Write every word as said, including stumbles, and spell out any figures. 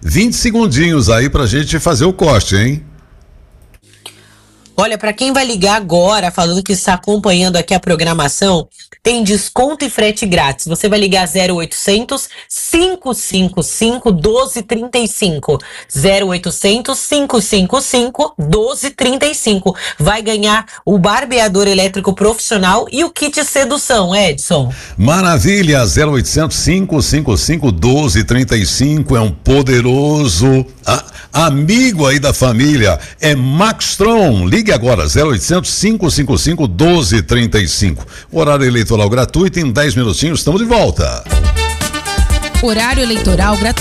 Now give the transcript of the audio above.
vinte segundinhos aí pra gente fazer o corte, hein? Olha, para quem vai ligar agora, falando que está acompanhando aqui a programação, tem desconto e frete grátis. Você vai ligar zero oitocentos, cinco cinco cinco, um dois três cinco. zero oitocentos, cinco cinco cinco, um dois três cinco. Vai ganhar o barbeador elétrico profissional e o kit sedução, Edson. Maravilha, zero oitocentos, cinco cinco cinco, um dois três cinco. É um poderoso a, amigo aí da família. É Maxtron. Ligue agora, zero oitocentos, cinco cinco cinco, um dois três cinco. Horário eleitoral gratuito, em dez minutinhos estamos de volta. Horário eleitoral gratuito.